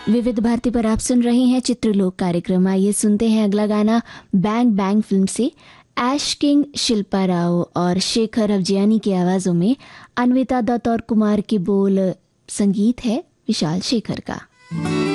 विविध भारती पर आप सुन रहे हैं चित्रलोक कार्यक्रम। आइए सुनते हैं अगला गाना बैंग बैंग फिल्म से। ऐश किंग, शिल्पा राव और शेखर अफजानी की आवाजों में अन्विता दत्त और कुमार के बोल, संगीत है विशाल शेखर का।